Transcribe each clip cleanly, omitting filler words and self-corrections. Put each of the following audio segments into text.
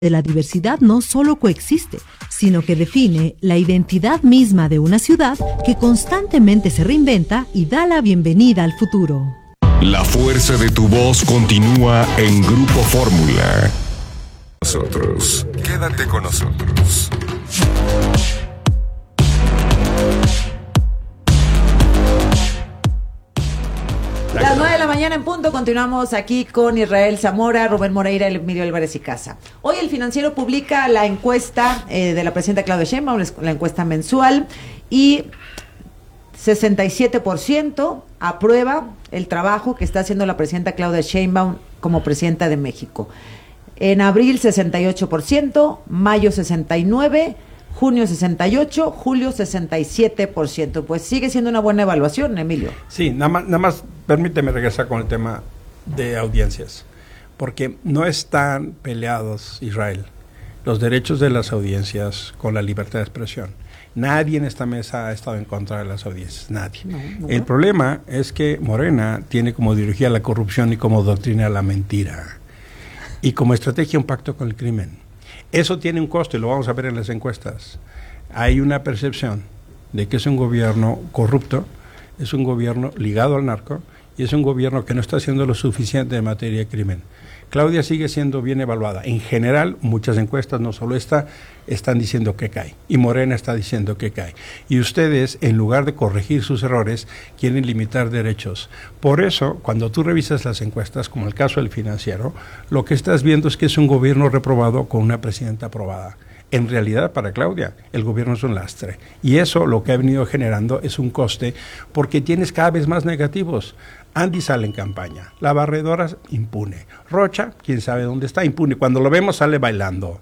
de la diversidad no solo coexiste, sino que define la identidad misma de una ciudad que constantemente se reinventa y da la bienvenida al futuro. La fuerza de tu voz continúa en Grupo Fórmula. Nosotros, quédate con nosotros. Las 9 de la mañana en punto, continuamos aquí con Israel Zamora, Rubén Moreira y Emilio Álvarez y Casa. Hoy el Financiero publica la encuesta de la presidenta Claudia Sheinbaum, la encuesta mensual, y 67% aprueba el trabajo que está haciendo la presidenta Claudia Sheinbaum como presidenta de México. En abril 68%, mayo 69%, junio 68%, julio 67%. Pues sigue siendo una buena evaluación, Emilio. Sí, nada más permíteme regresar con el tema de audiencias, porque no están peleados, Israel, los derechos de las audiencias con la libertad de expresión. Nadie en esta mesa ha estado en contra de las audiencias, nadie. No. El problema es que Morena tiene como ideología la corrupción y como doctrina la mentira, y como estrategia un pacto con el crimen. Eso tiene un costo y lo vamos a ver en las encuestas. Hay una percepción de que es un gobierno corrupto, es un gobierno ligado al narco y es un gobierno que no está haciendo lo suficiente en materia de crimen. Claudia sigue siendo bien evaluada. En general, muchas encuestas, no solo esta, están diciendo que cae. Y Morena está diciendo que cae. Y ustedes, en lugar de corregir sus errores, quieren limitar derechos. Por eso, cuando tú revisas las encuestas, como el caso del Financiero, lo que estás viendo es que es un gobierno reprobado con una presidenta aprobada. En realidad, para Claudia, el gobierno es un lastre. Y eso lo que ha venido generando es un coste, porque tienes cada vez más negativos. Andy sale en campaña, la barredora impune, Rocha, quién sabe dónde está, impune, cuando lo vemos sale bailando,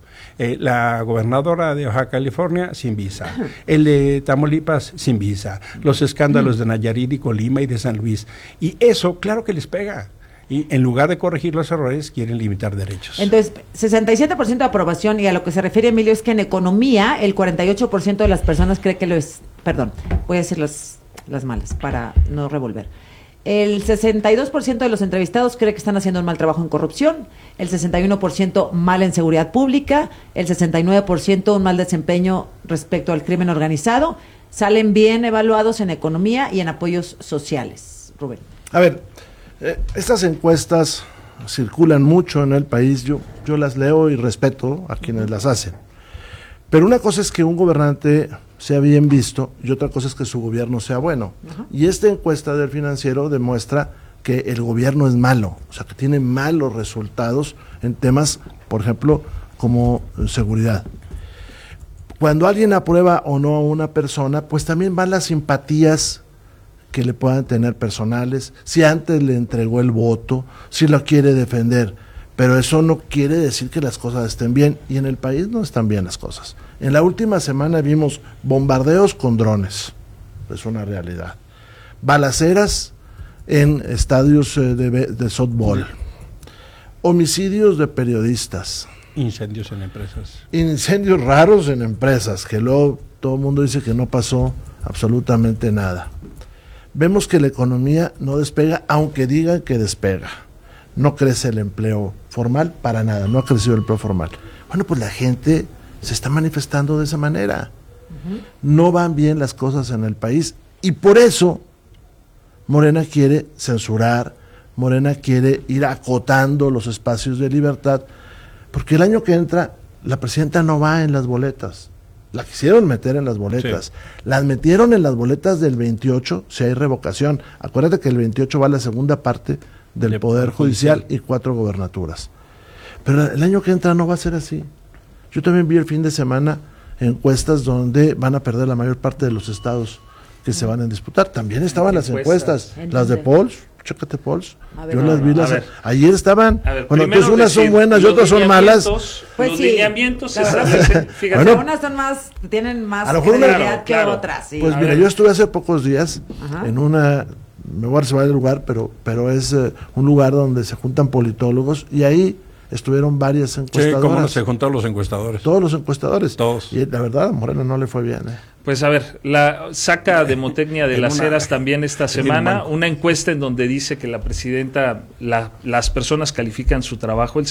la gobernadora de Baja California sin visa, el de Tamaulipas sin visa, los escándalos de Nayarit y Colima y de San Luis, y eso claro que les pega. Y en lugar de corregir los errores, quieren limitar derechos. Entonces, 67% de aprobación, y a lo que se refiere Emilio es que en economía el 48% de las personas cree que lo es. Perdón, voy a decir las malas para no revolver. El 62% de los entrevistados cree que están haciendo un mal trabajo en corrupción, el 61% mal en seguridad pública, el 69% un mal desempeño respecto al crimen organizado. Salen bien evaluados en economía y en apoyos sociales. Rubén. A ver, estas encuestas circulan mucho en el país, yo las leo y respeto a quienes las hacen. Pero una cosa es que un gobernante sea bien visto y otra cosa es que su gobierno sea bueno. Y esta encuesta del Financiero demuestra que el gobierno es malo, o sea, que tiene malos resultados en temas, por ejemplo, como seguridad. Cuando alguien aprueba o no a una persona, pues también van las simpatías que le puedan tener personales, si antes le entregó el voto, si lo quiere defender. Pero eso no quiere decir que las cosas estén bien, y en el país no están bien las cosas. En la última semana vimos bombardeos con drones, es una realidad. Balaceras en estadios de softball, homicidios de periodistas. Incendios en empresas. Incendios raros en empresas, que luego todo el mundo dice que no pasó absolutamente nada. Vemos que la economía no despega, aunque digan que despega. No crece el empleo formal para nada, no ha crecido el empleo formal. Bueno, pues la gente se está manifestando de esa manera. No van bien las cosas en el país y por eso Morena quiere censurar, Morena quiere ir acotando los espacios de libertad, porque el año que entra la presidenta no va en las boletas. La quisieron meter en las boletas. Sí. Las metieron en las boletas del 28 si hay revocación. Acuérdate que el 28 va a la segunda parte del Poder Judicial y 4 gobernaturas. Pero el año que entra no va a ser así. Yo también vi el fin de semana encuestas donde van a perder la mayor parte de los estados que se van a disputar. También estaban las encuestas, las de Pols, chécate Pols. Yo las vi, ayer estaban. Bueno, entonces unas son buenas y otras son malas. Pues los sí, lineamientos, fíjate. Bueno, unas son más, tienen más credibilidad que otras. Sí. Pues mira, yo estuve hace pocos días en una, me voy a reservar el lugar, pero es un lugar donde se juntan politólogos y ahí estuvieron varias Sí, encuestadoras. cómo no se juntaron los encuestadores. Todos los encuestadores. Todos. Y la verdad, a Morena no le fue bien. Pues a ver, la saca Demotecnia de En las una- Heras también esta en semana, un una encuesta en donde dice que la presidenta, las personas califican su trabajo el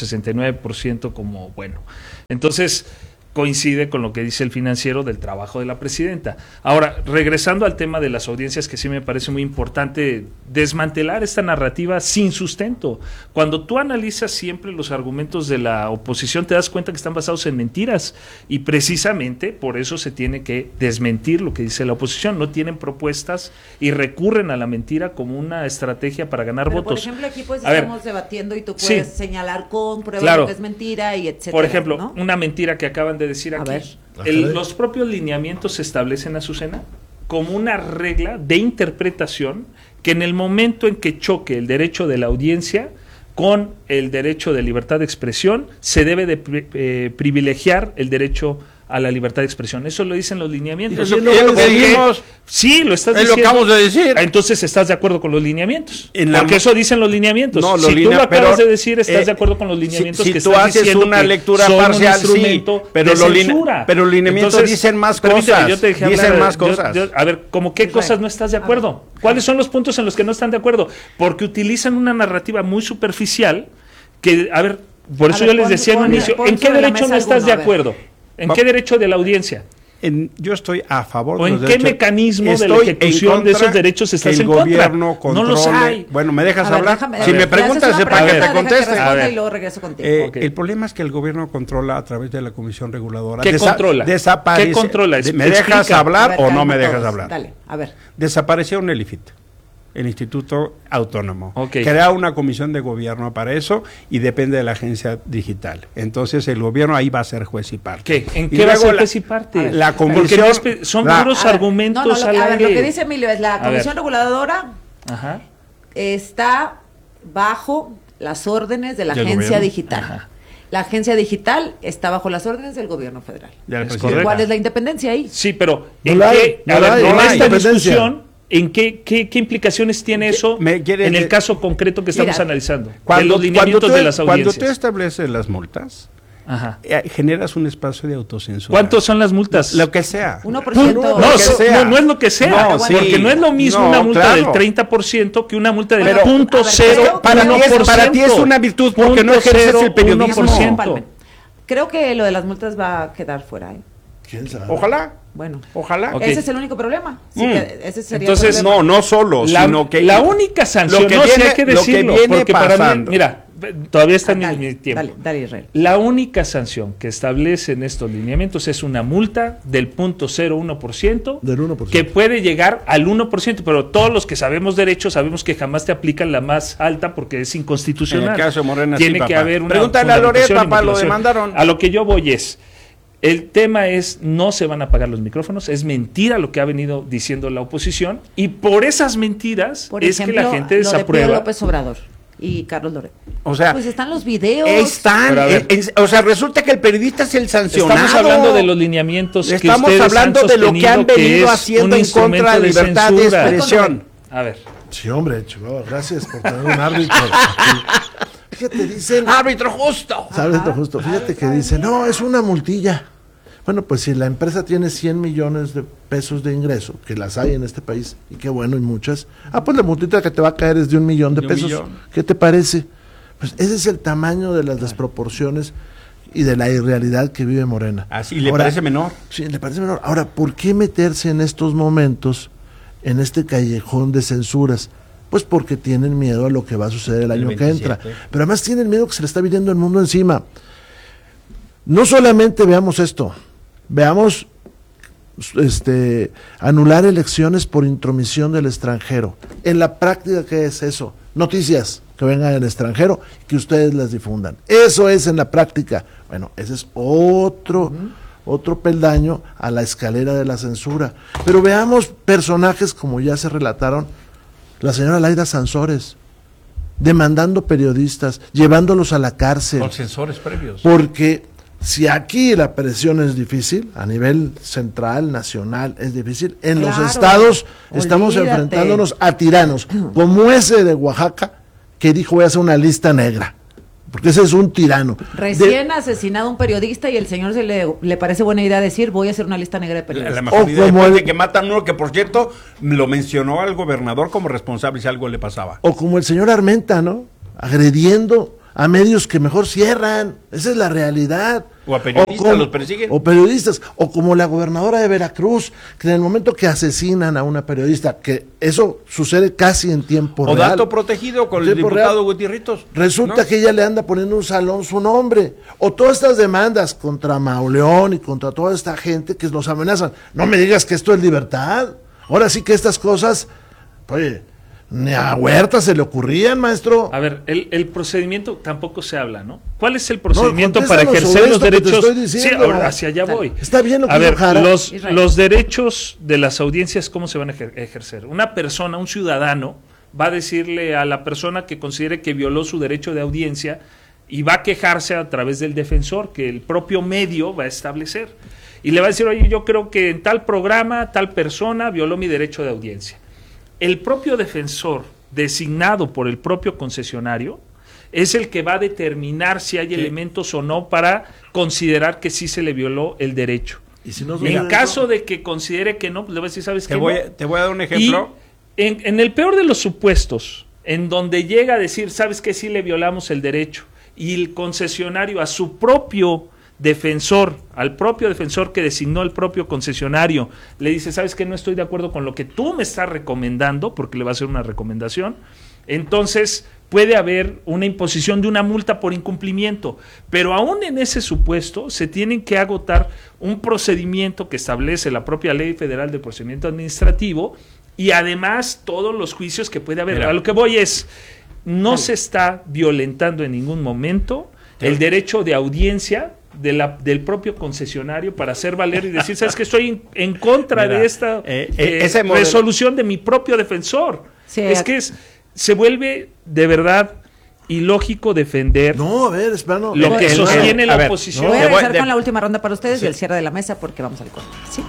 69% como bueno. Entonces, coincide con lo que dice el Financiero del trabajo de la presidenta. Ahora, regresando al tema de las audiencias, que sí me parece muy importante desmantelar esta narrativa sin sustento. Cuando tú analizas siempre los argumentos de la oposición, te das cuenta que están basados en mentiras, y precisamente por eso se tiene que desmentir lo que dice la oposición. No tienen propuestas y recurren a la mentira como una estrategia para ganar Pero, votos. por ejemplo, aquí pues A ver, estamos debatiendo y tú sí. puedes señalar con pruebas Claro. que es mentira y etcétera. Por ejemplo, ¿no? una mentira que acaban de decir A aquí. ver. Los propios lineamientos se establecen, Azucena, como una regla de interpretación que en el momento en que choque el derecho de la audiencia con el derecho de libertad de expresión, se debe de privilegiar el derecho a la libertad de expresión. Eso lo dicen los lineamientos. Es lo que ¿Por qué? decimos. Sí, lo estás Es lo diciendo. que acabamos de decir. Entonces, ¿estás de acuerdo con los lineamientos? En Porque la- eso dicen los lineamientos. No, los si tú linea- lo acabas pero, de decir, estás de acuerdo con los si- lineamientos si que tú estás haces diciendo una que lectura son parcial, un instrumento sí, pero de los censura. pero los lineamientos Entonces, dicen más permíteme, cosas, yo te dejé dicen hablar, más cosas. a ver, ¿cómo qué Israel. cosas no estás de acuerdo? ¿Cuáles son los puntos en los que no están de acuerdo? Porque utilizan una narrativa muy superficial que, a ver, por A eso ver, yo les decía en un pon inicio, sobre ¿en qué la derecho mesa no estás alguno, de a ver. acuerdo? ¿En Va- qué derecho de la audiencia? Yo estoy a favor ¿O de en los qué derechos. mecanismo de la Estoy ejecución en de esos contra derechos estás que en el contra? gobierno No los controle. hay. Bueno, ¿me dejas A ver, hablar? déjame- Si a ver, me le preguntas haces es una para que pregunta, te deja conteste. responda A ver. y luego regreso contigo. Ok. El problema es que el gobierno controla a través de la Comisión Reguladora. ¿Qué controla? Desaparece. ¿Qué controla? ¿Me dejas Explica. A hablar ver, o no calma me dejas todos. hablar? Dale, a ver. Desapareció un ELIFIT, el Instituto Autónomo. Ok. Crea una comisión de gobierno para eso y depende de la agencia digital. Entonces el gobierno ahí va a ser juez y parte. ¿Qué? ¿En Y qué va a luego ser la- juez y parte? La Porque comisión... no es son puros A ver, argumentos no, al a ver, aire. lo que dice Emilio es la A ver. Comisión Reguladora Ajá. está bajo las órdenes de la Del agencia gobierno. digital. Ajá. La agencia digital está bajo las órdenes del gobierno federal. Ya, Es presidente. correcto. ¿Cuál es la independencia ahí? Sí, pero No ¿en la hay, qué, no a la ver, hay, en no hay esta independencia. discusión, ¿en qué implicaciones tiene eso me quiere en el de- caso concreto que estamos Mira, analizando? De los lineamientos tú, de las cuando audiencias. tú estableces las multas, Ajá. generas un espacio de autocensura. ¿Cuántos son las multas? Lo que sea. 1%. No, Lo que sea. no es lo que sea, No, sí. porque no es lo mismo No, una multa claro. del 30% que una multa del Pero, punto a ver, cero creo- para ti es una virtud porque no ejerces el periodismo. 1%. Palmen. Creo que lo de las multas va a quedar fuera. ¿Eh? ¿Quién sabe? Ojalá, Bueno, ojalá. Ok. ese es el único problema. Sí, que ese sería Entonces, el problema. No solo, sino que la única sanción, lo que no, sí viene- hay que lo que decirlo, viene porque para mí, pasando. mira, todavía está en mi Dale, tiempo. dale, Israel. La única sanción que establecen estos lineamientos es una multa del 0.01%, Del 1%. que puede llegar al 1%, pero todos los que sabemos derecho sabemos que jamás te aplican la más alta porque es inconstitucional. En el caso de Morena, Tiene sí, que papá. haber una Pregúntale a Loret, fundamentación y papá, lo motivación. demandaron. A lo que yo voy es, el tema es, no se van a apagar los micrófonos, es mentira lo que ha venido diciendo la oposición, y por esas mentiras Por es ejemplo, que la gente lo de Pío desaprueba. López Obrador y Carlos Loret. O sea, Pues están los videos. están, Pero a ver. o sea, resulta que el periodista es el sancionado. Estamos hablando de los lineamientos que Estamos ustedes hablando han de lo que han sostenido venido es haciendo un en contra de la instrumento libertad de censura. expresión. A ver, Sí, hombre, Chihuahua, gracias por tener un árbitro. Fíjate, dicen... Árbitro justo. ¿Sabes lo justo? Fíjate que dicen, no, es una multilla. Bueno, pues si la empresa tiene 100 millones de pesos de ingreso, que las hay en este país, y qué bueno, y muchas, pues la multita que te va a caer es de 1 millón de De un pesos. millón. ¿Qué te parece? Pues ese es el tamaño de las desproporciones y de la irrealidad que vive Morena. Así, ¿le Ahora, parece menor? Sí, le parece menor. Ahora, ¿por qué meterse en estos momentos, en este callejón de censuras? Pues porque tienen miedo a lo que va a suceder el año que 27. entra. Pero además tienen miedo que se le está viniendo el mundo encima. No solamente veamos esto, veamos anular elecciones por intromisión del extranjero. En la práctica, ¿qué es eso? Noticias que vengan del extranjero, que ustedes las difundan. Eso es en la práctica. Bueno, ese es otro peldaño a la escalera de la censura. Pero veamos personajes como ya se relataron, la señora Laida Sansores, demandando periodistas, llevándolos a la cárcel. Con censores previos. Porque si aquí la presión es difícil, a nivel central, nacional, es difícil, en Claro, los estados estamos olvídate. enfrentándonos a tiranos, como ese de Oaxaca, que dijo voy a hacer una lista negra. porque ese es un tirano. Recién asesinado un periodista y el señor le parece buena idea decir, voy a hacer una lista negra de periodistas. La mejor idea después de que matan uno que, por cierto, lo mencionó al gobernador como responsable si algo le pasaba. O como el señor Armenta, ¿no? Agrediendo a medios que mejor cierran. Esa es la realidad. O a periodistas, los persiguen. O periodistas, o como la gobernadora de Veracruz, que en el momento que asesinan a una periodista, que eso sucede casi en tiempo real. O dato protegido con el diputado Gutierritos. Resulta que ella le anda poniendo un salón su nombre. O todas estas demandas contra Mauleón y contra toda esta gente que los amenazan. No me digas que esto es libertad. Ahora sí que estas cosas, oye, ni a Huerta se le ocurrían, maestro. A ver, el procedimiento tampoco se habla, ¿no? ¿Cuál es el procedimiento para contéstanos ejercer los sobre esto que te derechos? estoy diciendo. Sí, ahora hacia allá voy. Está bien lo que A ver, dijo Jara. los derechos de las audiencias, ¿cómo se van a ejercer? Una persona, un ciudadano, va a decirle a la persona que considere que violó su derecho de audiencia y va a quejarse a través del defensor, que el propio medio va a establecer. Y le va a decir, oye, yo creo que en tal programa, tal persona violó mi derecho de audiencia. El propio defensor, designado por el propio concesionario, es el que va a determinar si hay elementos o no para considerar que sí se le violó el derecho. ¿Y si no, en caso de que considere que no, pues le va a decir, ¿sabes qué? Te voy a dar un ejemplo. Y en el peor de los supuestos, en donde llega a decir, ¿sabes qué? Sí le violamos el derecho, y el concesionario a su propio defensor, al propio defensor que designó el propio concesionario, le dice, ¿sabes qué? No estoy de acuerdo con lo que tú me estás recomendando, porque le va a hacer una recomendación, entonces puede haber una imposición de una multa por incumplimiento, pero aún en ese supuesto se tienen que agotar un procedimiento que establece la propia Ley Federal de Procedimiento Administrativo y además todos los juicios que puede haber. Mira, a lo que voy es, no se está violentando en ningún momento el derecho de audiencia del propio concesionario para hacer valer y decir, ¿sabes qué? Estoy en contra de esta resolución de mi propio defensor. Sí, es que se vuelve de verdad ilógico defender lo que sostiene la oposición. Voy a regresar con la última ronda para ustedes y el cierre de la mesa porque vamos al corte. ¿Sí?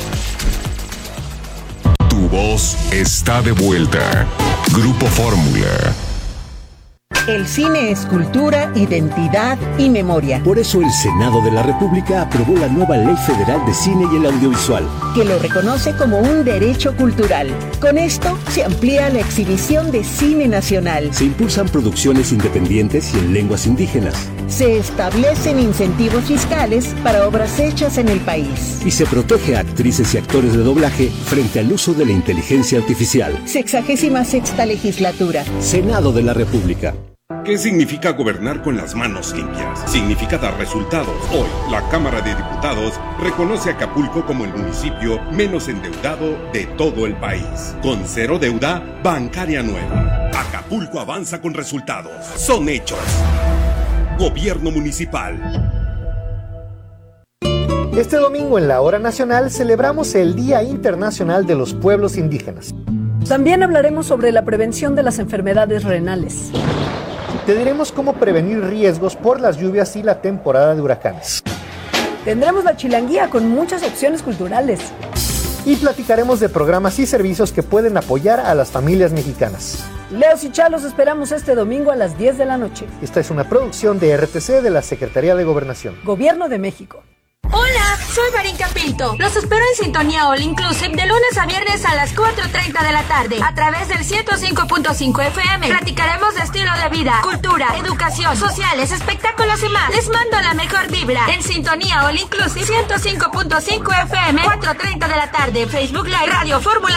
Tu voz está de vuelta. Grupo Fórmula. El cine es cultura, identidad y memoria. Por eso el Senado de la República aprobó la nueva Ley Federal de Cine y el Audiovisual, que lo reconoce como un derecho cultural. Con esto se amplía la exhibición de cine nacional. Se impulsan producciones independientes y en lenguas indígenas. Se establecen incentivos fiscales para obras hechas en el país. Y se protege a actrices y actores de doblaje frente al uso de la inteligencia artificial. 66ª legislatura. Senado de la República. ¿Qué significa gobernar con las manos limpias? Significa dar resultados. Hoy, la Cámara de Diputados reconoce a Acapulco como el municipio menos endeudado de todo el país. Con cero deuda bancaria nueva. Acapulco avanza con resultados. Son hechos. Gobierno Municipal. Este domingo en la Hora Nacional celebramos el Día Internacional de los Pueblos Indígenas. También hablaremos sobre la prevención de las enfermedades renales. Te diremos cómo prevenir riesgos por las lluvias y la temporada de huracanes. Tendremos la chilanguía con muchas opciones culturales. Y platicaremos de programas y servicios que pueden apoyar a las familias mexicanas. Leos y Chalos esperamos este domingo a las 10 de la noche. Esta es una producción de RTC de la Secretaría de Gobernación. Gobierno de México. Hola, soy Marín Capilto. Los espero en Sintonía All Inclusive de lunes a viernes a las 4:30 de la tarde a través del 105.5 FM. Platicaremos de estilo de vida, cultura, educación, sociales, espectáculos y más. Les mando la mejor vibra en Sintonía All Inclusive 105.5 FM, 4:30 de la tarde. Facebook Live, Radio Fórmula